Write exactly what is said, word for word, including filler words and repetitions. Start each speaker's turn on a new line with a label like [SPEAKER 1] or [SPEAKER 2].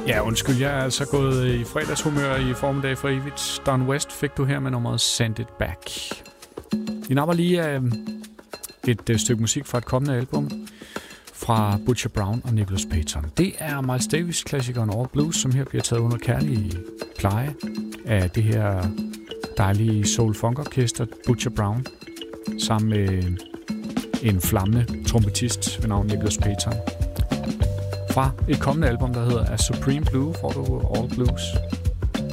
[SPEAKER 1] Ja, undskyld, jeg er altså gået i fredagshumør i formiddag for evigt. Don West fik du her med nummeret Send It Back. Vi napper lige uh, et uh, stykke musik fra et kommende album fra Butcher Brown og Nicholas Payton. Det er Miles Davis-klassikeren All Blues, som her bliver taget under kærlig pleje af det her dejlige soul-funk-orkester Butcher Brown, sammen med en flammende trompetist ved navn Nicholas Payton. Fra et kommende album, der hedder A Supreme Blue, får du All Blues.